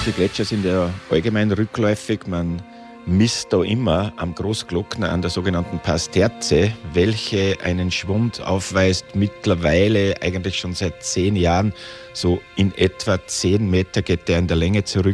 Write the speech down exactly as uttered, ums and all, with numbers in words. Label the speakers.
Speaker 1: Die Gletscher sind ja allgemein rückläufig. Man misst da immer am Großglockner an der sogenannten Pass Terze, welche einen Schwund aufweist, mittlerweile eigentlich schon seit zehn Jahren. So in etwa zehn Meter geht der in der Länge zurück.